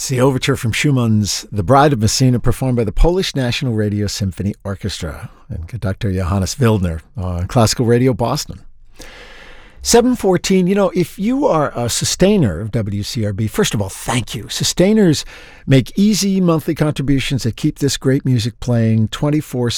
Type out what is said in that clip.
It's the overture from Schumann's The Bride of Messina, performed by the Polish National Radio Symphony Orchestra and conductor Johannes Wildner on Classical Radio Boston. 7:14, if you are a sustainer of WCRB, first of all, thank you. Sustainers make easy monthly contributions that keep this great music playing 24/7.